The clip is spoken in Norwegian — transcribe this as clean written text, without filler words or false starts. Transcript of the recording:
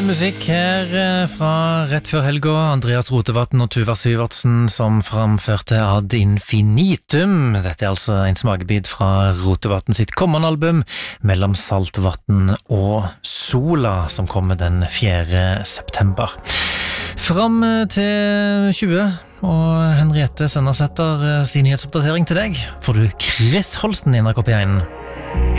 musikk her fra rett før helga. Andreas Rotevatn og Tuva Syvertsen som framførte Ad Infinitum. Dette er altså en smakebit fra Rotevatn sitt kommende album Mellom saltvatn og sola, som kommer den 4. september. Fram til 20, og Henriette Sendersætter sin nyhetsoppdatering til deg, får du Chris Holsten i NRK P1.